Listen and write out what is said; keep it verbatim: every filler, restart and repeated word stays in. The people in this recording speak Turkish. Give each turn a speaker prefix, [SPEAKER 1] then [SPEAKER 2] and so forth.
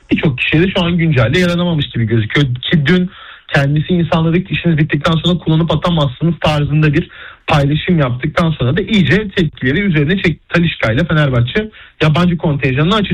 [SPEAKER 1] birçok kişiye de şu an güncelde yaranamamış gibi gözüküyor. Ki dün kendisi insanlara işiniz bittikten sonra kullanıp atamazsınız tarzında bir paylaşım yaptıktan sonra da iyice tepkileri üzerine çekti. Talisca ile Fenerbahçe yabancı kontenjanını açacak.